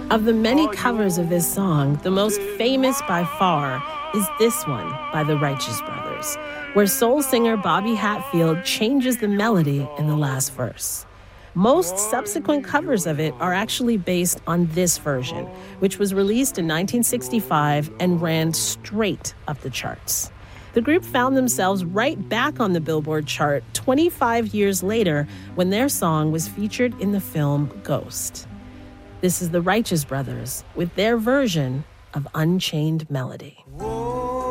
Of the many covers of this song, the most famous by far is this one by the Righteous Brothers, where soul singer Bobby Hatfield changes the melody in the last verse. Most subsequent covers of it are actually based on this version, which was released in 1965 and ran straight up the charts. The group found themselves right back on the Billboard chart 25 years later when their song was featured in the film Ghost. This is the Righteous Brothers with their version of Unchained Melody. Whoa.